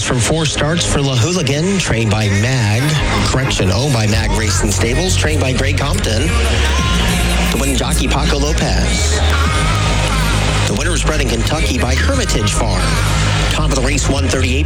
from 4 starts for La Hooligan, trained by owned by Mag Racing Stables, trained by Greg Compton. The winning jockey, Paco Lopez. The winner is bred in Kentucky by Hermitage Farm. Top of the race, 138.